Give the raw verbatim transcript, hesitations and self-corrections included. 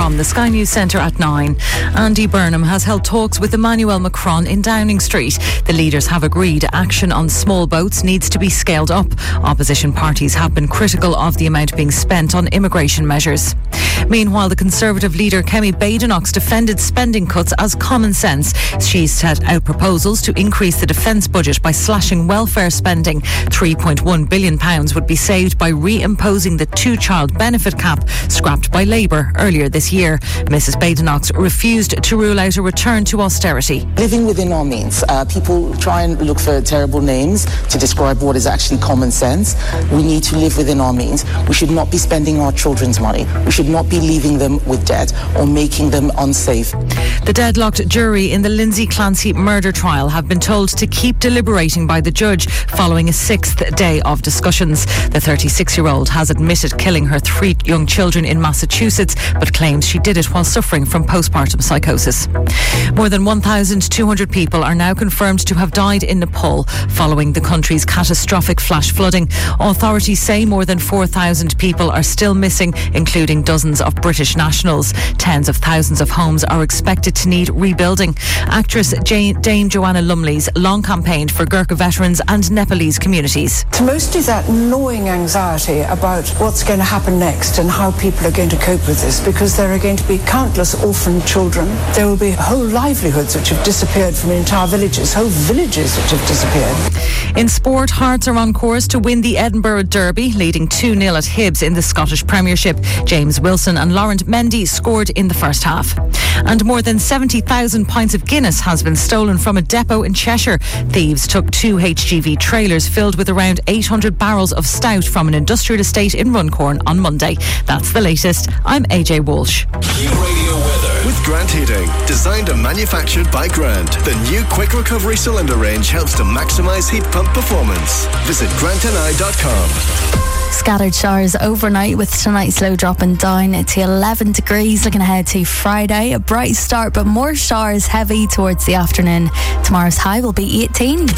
from the Sky News Centre at nine. Andy Burnham has held talks with Emmanuel Macron in Downing Street. The leaders have agreed action on small boats needs to be scaled up. Opposition parties have been critical of the amount being spent on immigration measures. Meanwhile, the Conservative leader Kemi Badenoch defended spending cuts as common sense. She's set out proposals to increase the defence budget by slashing welfare spending. three point one billion pounds would be saved by reimposing the two-child benefit cap scrapped by Labour earlier this year. Missus Badenoch refused to rule out a return to austerity. Living within our means. Uh, people try and look for terrible names to describe what is actually common sense. We need to live within our means. We should not be spending our children's money. We should not be leaving them with debt or making them unsafe. The deadlocked jury in the Lindsay Clancy murder trial have been told to keep deliberating by the judge following a sixth day of discussions. The thirty-six-year-old has admitted killing her three young children in Massachusetts, but claims she did it while suffering from postpartum psychosis. More than one thousand two hundred people are now confirmed to have died in Nepal following the country's catastrophic flash flooding. Authorities say more than four thousand people are still missing, including dozens of British nationals. Tens of thousands of homes are expected to need rebuilding. Actress Jane, Dame Joanna Lumley's long campaigned for Gurkha veterans and Nepalese communities. It's mostly that gnawing anxiety about what's going to happen next and how people are going to cope with this, because there are going to be countless orphaned children. There will be whole livelihoods which have disappeared from entire villages, whole villages which have disappeared. In sport, Hearts are on course to win the Edinburgh Derby, leading two nil at Hibs in the Scottish Premiership. James Wilson and Laurent Mendy scored in the first half. And more than seventy thousand pints of Guinness has been stolen from a depot in Cheshire. Thieves took two H G V trailers filled with around eight hundred barrels of stout from an industrial estate in Runcorn on Monday. That's the latest. I'm A J Walsh. New radio weather with Grant Heating. Designed and manufactured by Grant. The new quick recovery cylinder range helps to maximise heat pump performance. Visit grant n i dot com. Scattered showers overnight with tonight's low dropping down to eleven degrees. Looking ahead to Friday, a bright start but more showers heavy towards the afternoon. Tomorrow's high will be eighteen.